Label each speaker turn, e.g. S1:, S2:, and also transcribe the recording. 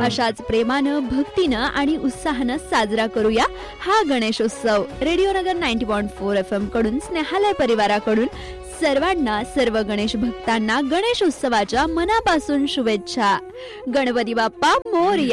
S1: अशाच प्रेमानं, भक्तीनं आणि उत्साहानं साजरा करूया हा गणेशोत्सव. रेडिओ नगर 90.4 FM कडून, स्नेहालय परिवाराकडून सर्वांना, सर्व गणेश भक्तांना गणेश उत्सवाच्या मनापासून शुभेच्छा. गणपती बाप्पा मोरया.